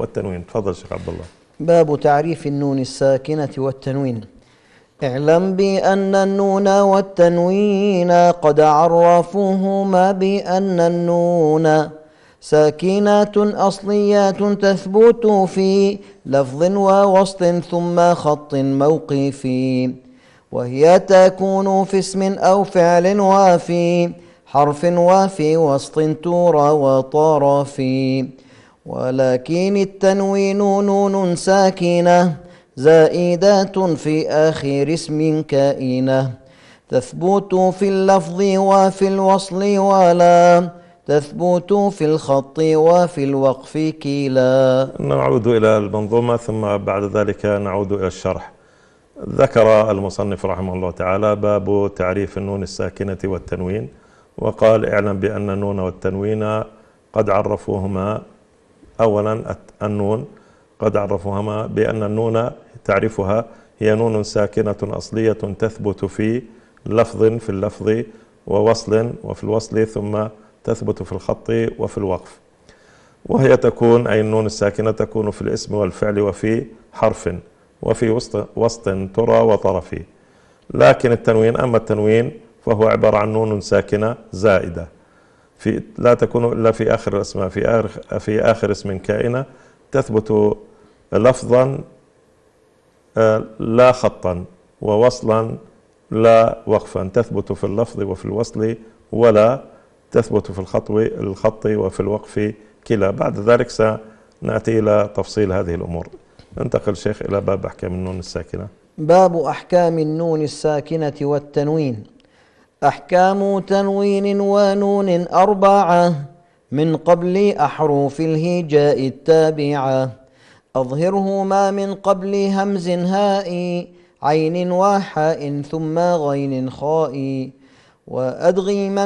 والتنوين. تفضل شيخ عبد الله. باب تعريف النون الساكنة والتنوين. اعلم بأن النون والتنوين قد عرفوهما بأن النون ساكنات أصليات تثبت في لفظ ووسط ثم خط موقفي، وهي تكون في اسم أو فعل وفي حرف وفي وسط ترى وطرف. ولكن التنوين نون ساكنة زائدة في آخر اسم كائنة، تثبت في اللفظ وفي الوصل ولا تثبت في الخط وفي الوقف كلا. نعود إلى المنظومة ثم بعد ذلك نعود إلى الشرح. ذكر المصنف رحمه الله تعالى باب تعريف النون الساكنة والتنوين، وقال اعلم بأن النون والتنوين قد عرفوهما. أولا النون قد عرفوهما بأن النون تعرفها هي نون ساكنة أصلية تثبت في لفظ في اللفظ ووصل وفي الوصل ثم تثبت في الخط وفي الوقف. وهي تكون أي النون الساكنة تكون في الاسم والفعل وفي حرف وفي وسط ترى وطرف. لكن التنوين أما التنوين فهو عبارة عن نون ساكنة زائدة لا تكون إلا في آخر الأسماء في آخر اسم كائنة، تثبت لفظا لا خطا ووصلا لا وقفا، تثبت في اللفظ وفي الوصل ولا تثبت في الخط وفي الوقف كلا. بعد ذلك سنأتي إلى تفصيل هذه الأمور. ننتقل شيخ إلى باب أحكام النون الساكنة. باب أحكام النون الساكنة والتنوين. أحكام تنوين ونون أربعة من قبل أحرف الهجاء التابعة، أظهرهما من قبل همز هاء عين وحاء ثم غين خاء، وأدغي